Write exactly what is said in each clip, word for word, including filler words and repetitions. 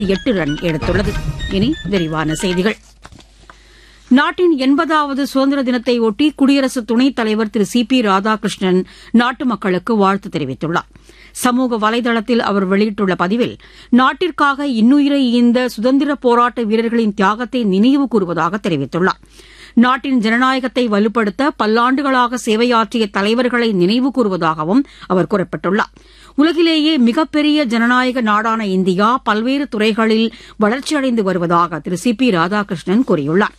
எட்டு ரன் எடுத்துள்ளது. இனி விரிவான செய்திகள். நாட்டின் எண்பதாவது சுதந்திர தினத்தையொட்டி குடியரசு துணைத் தலைவர் திரு சி பி ராதாகிருஷ்ணன் நாட்டு மக்களுக்கு வாழ்த்து தெரிவித்துள்ளார். சமூக வலைதளத்தில் அவர் வெளியிட்டுள்ள பதிவில், நாட்டிற்காக இன்னுயிரை ஈந்த சுதந்திர போராட்ட வீரர்களின் தியாகத்தை நினைவு கூறுவதாக தெரிவித்துள்ளார். நாட்டின் ஜனநாயகத்தை வலுப்படுத்த பல்லாண்டுகளாக சேவையாற்றிய தலைவர்களை நினைவு கூறுவதாகவும் அவர் குறிப்பிட்டுள்ளார். உலகிலேயே மிகப்பெரிய ஜனநாயக நாடான இந்தியா பல்வேறு துறைகளில் வளர்ச்சியடைந்து வருவதாக திரு சி பி ராதாகிருஷ்ணன் கூறியுள்ளார்.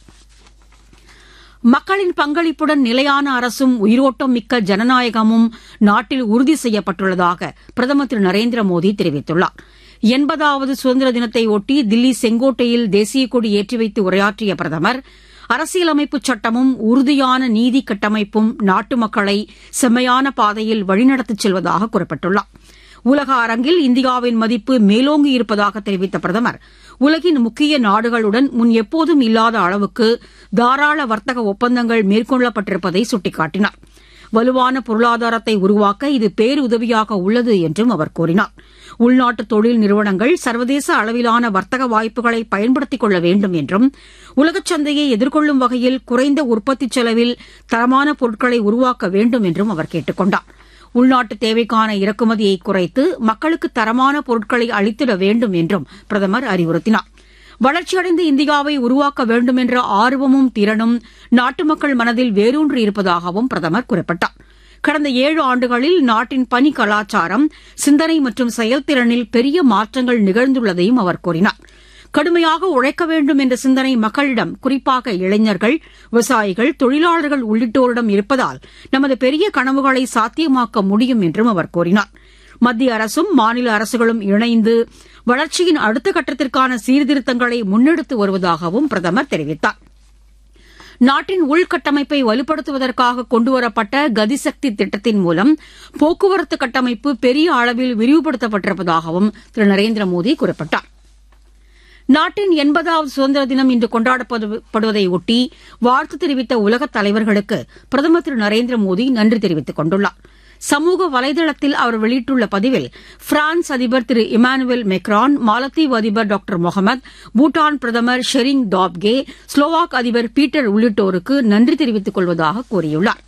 மக்களின் பங்களிப்புடன் நிலையான அரசும் உயிரோட்டம் மிக்க ஜனநாயகமும் நாட்டில் உறுதி செய்யப்பட்டுள்ளதாக பிரதமர் திரு நரேந்திர மோடி தெரிவித்துள்ளார். எண்பதாவது சுதந்திர தினத்தையொட்டி தில்லி செங்கோட்டையில் தேசியக் கொடி ஏற்றி வைத்து உரையாற்றிய பிரதமர், அரசியலமைப்பு சட்டமும் உறுதியான நீதி கட்டமைப்பும் நாட்டு மக்களை செம்மையான பாதையில் வழிநடத்திச் செல்வதாக குறிப்பிட்டுள்ளார். உலக அரங்கில் இந்தியாவின் மதிப்பு மேலோங்கி இருப்பதாக தெரிவித்த பிரதமர், உலகின் முக்கிய நாடுகளுடன் முன் எப்போதும் இல்லாத அளவுக்கு தாராள வர்த்தக ஒப்பந்தங்கள் மேற்கொள்ளப்பட்டிருப்பதை சுட்டிக்காட்டினார். வலுவான பொருளாதாரத்தை உருவாக்க இது பேருதவியாக உள்ளது என்றும் அவர் கூறினார். உள்நாட்டு தொழில் நிறுவனங்கள் சர்வதேச அளவிலான வர்த்தக வாய்ப்புகளை பயன்படுத்திக் கொள்ள வேண்டும் என்றும், உலகச் சந்தையை எதிர்கொள்ளும் வகையில் குறைந்த உற்பத்தி செலவில் தரமான பொருட்களை உருவாக்க வேண்டும் என்றும் அவர் கேட்டுக் கொண்டார். உள்நாட்டு தேவைக்கான இறக்குமதியை குறைத்து மக்களுக்கு தரமான பொருட்களை அளித்திட வேண்டும் என்றும் பிரதமர் அறிவுறுத்தினார். வளர்ச்சியடைந்த இந்தியாவை உருவாக்க வேண்டும் என்ற ஆர்வமும் திறனும் நாட்டு மக்கள் மனதில் வேரூன்றி இருப்பதாகவும் பிரதமர் குறிப்பிட்டார். கடந்த ஏழு ஆண்டுகளில் நாட்டின் பணி கலாச்சாரம், சிந்தனை மற்றும் செயல்திறனில் பெரிய மாற்றங்கள் நிகழ்ந்துள்ளதையும் அவர் கூறினார். கடுமையாக உழைக்க வேண்டும் என்ற சிந்தனை மக்களிடம், குறிப்பாக இளைஞர்கள், விவசாயிகள், தொழிலாளர்கள் உள்ளிட்டோரிடம் இருப்பதால் நமது பெரிய கனவுகளை சாத்தியமாக்க முடியும் என்றும் அவர் கூறினார். மத்திய அரசும் மாநில அரசுகளும் இணைந்து வளர்ச்சியின் அடுத்த கட்டத்திற்கான சீர்திருத்தங்களை முன்னெடுத்து வருவதாகவும் பிரதமர் தெரிவித்தார். நாட்டின் உள்கட்டமைப்பை வலுப்படுத்துவதற்காக கொண்டுவரப்பட்ட கதிசக்தி திட்டத்தின் மூலம் போக்குவரத்து கட்டமைப்பு பெரிய அளவில் விரிவுபடுத்தப்பட்டிருப்பதாகவும் திரு நரேந்திர மோடி குறிப்பிட்டார். நாட்டின் எண்பதாவது சுதந்திர தினம் இன்று கொண்டாடப்படுவதையொட்டி வாழ்த்து தெரிவித்த உலகத் தலைவர்களுக்கு பிரதமர் திரு நரேந்திர மோடி நன்றி தெரிவித்துக் கொண்டுள்ளார். சமூக வலைதளத்தில் அவர் வெளியிட்டுள்ள பதிவில், பிரான்ஸ் அதிபர் திரு இமானுவேல் மெக்ரான், மாலத்தீவு அதிபர் டாக்டர் முகமது, பூட்டான் பிரதமர் ஷெரிங் டாப்கே, ஸ்லோவாக் அதிபர் பீட்டர் உள்ளிட்டோருக்கு நன்றி தெரிவித்துக் கொள்வதாக கூறியுள்ளார்.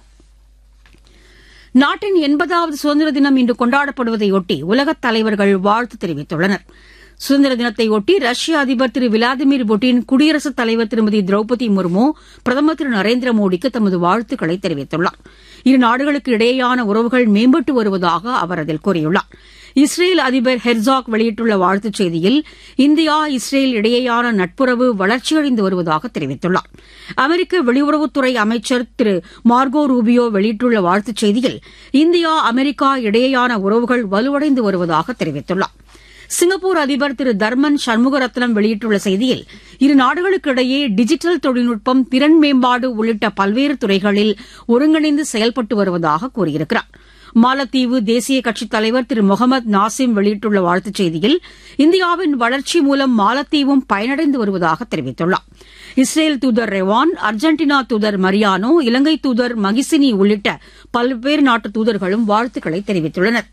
நாட்டின் எண்பதாவது சுதந்திர தினம் இன்று கொண்டாடப்படுவதையொட்டி உலகத் தலைவர்கள் வாழ்த்து தெரிவித்துள்ளனர். சுதந்திர தினத்தையொட்டி ரஷ்ய அதிபர் திரு விளாடிமிர் புட்டின், குடியரசுத் தலைவர் திருமதி திரௌபதி முர்மு பிரதமர் திரு நரேந்திர மோடிக்கு தமது வாழ்த்துக்களை தெரிவித்துள்ளார். இரு நாடுகளுக்கு இடையேயான உறவுகள் மேம்பட்டு வருவதாக அவர் அதில் கூறியுள்ளார். இஸ்ரேல் அதிபர் ஹெர்சாக் வெளியிட்டுள்ள வாழ்த்துச் செய்தியில், இந்தியா இஸ்ரேல் இடையேயான நட்புறவு வளர்ச்சியடைந்து வருவதாக தெரிவித்துள்ளார். அமெரிக்க வெளியுறவுத்துறை அமைச்சர் திரு மார்கோ ரூபியோ வெளியிட்டுள்ள வாழ்த்துச் செய்தியில், இந்தியா அமெரிக்கா இடையேயான உறவுகள் வலுவடைந்து வருவதாக தெரிவித்துள்ளார். சிங்கப்பூர் அதிபர் திரு தர்மன் சண்முகரத்னம் வெளியிட்டுள்ள செய்தியில், இரு நாடுகளுக்கு இடையே டிஜிட்டல் தொழில்நுட்பம், திறன் மேம்பாடு உள்ளிட்ட பல்வேறு துறைகளில் ஒருங்கிணைந்து செயல்பட்டு வருவதாக கூறியிருக்கிறார். மாலத்தீவு தேசிய கட்சித் தலைவர் திரு முகமது நாசிம் வெளியிட்டுள்ள வாழ்த்துச் செய்தியில், இந்தியாவின் வளர்ச்சி மூலம் மாலத்தீவும் பயனடைந்து வருவதாக தெரிவித்துள்ளார். இஸ்ரேல் தூதர் ரெவான், அர்ஜென்டினா தூதர் மரியானோ, இலங்கை தூதர் மகிசினி உள்ளிட்ட பல்வேறு நாட்டு தூதர்களும் வாழ்த்துக்களை தெரிவித்துள்ளனர்.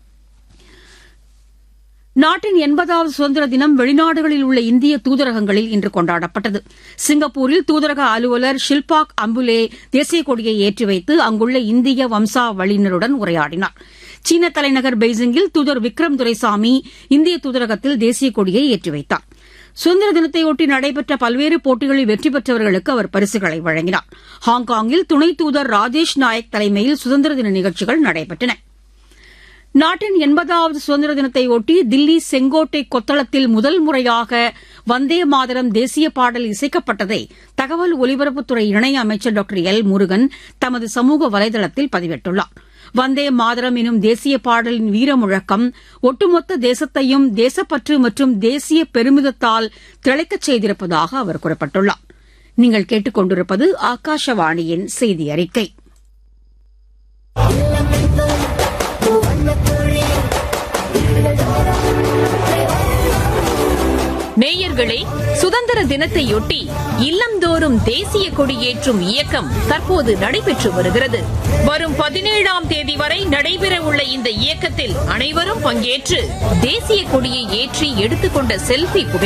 நாட்டின் எண்பதாவது சுதந்திர தினம் வெளிநாடுகளில் உள்ள இந்திய தூதரகங்களில் இன்று கொண்டாடப்பட்டது. சிங்கப்பூரில் தூதரக அலுவலர் ஷில்பாக் அம்புலே தேசிய கொடியை ஏற்றி வைத்து அங்குள்ள இந்திய வம்சாவளியினருடன் உரையாடினார். சீன தலைநகர் பெய்ஜிங்கில் தூதர் விக்ரம் துரைசாமி இந்திய தூதரகத்தில் தேசிய கொடியை ஏற்றி வைத்தார். சுதந்திர தினத்தையொட்டி நடைபெற்ற பல்வேறு போட்டிகளில் வெற்றி பெற்றவர்களுக்கு அவர் பரிசுகளை வழங்கினார். ஹாங்காங்கில் துணை தூதர் ராஜேஷ் நாயக் தலைமையில் சுதந்திர தின நிகழ்ச்சிகள் நடைபெற்றன. நாட்டின் எண்பதாவது சுதந்திர தினத்தையொட்டி தில்லி செங்கோட்டை கொத்தளத்தில் முதல் முறையாக வந்தே மாதரம் தேசிய பாடல் இசைக்கப்பட்டதை தகவல் ஒலிபரப்புத்துறை இணையமைச்சர் டாக்டர் எல் முருகன் தமது சமூக வலைதளத்தில் பதிவிட்டுள்ளார். வந்தே மாதரம் எனும் தேசிய பாடலின் வீரமுழக்கம் ஒட்டுமொத்த தேசத்தையும் தேசப்பற்று மற்றும் தேசிய பெருமிதத்தால் திளைக்கச் செய்திருப்பதாக அவர் குறிப்பிட்டுள்ளார். நீங்கள் கேட்டுக் கொண்டிருப்பது ஆகாஷவாணியின் செய்தி அறிக்கை. நேயர்களே, சுதந்திர தினத்தையொட்டி இல்லந்தோறும் தேசிய கொடியேற்றும் இயக்கம் தற்போது நடைபெற்று வருகிறது. வரும் பதினேழாம் தேதி வரை நடைபெறவுள்ள இந்த இயக்கத்தில் அனைவரும் பங்கேற்று தேசிய கொடியை ஏற்றி எடுத்துக்கொண்ட செல்ஃபி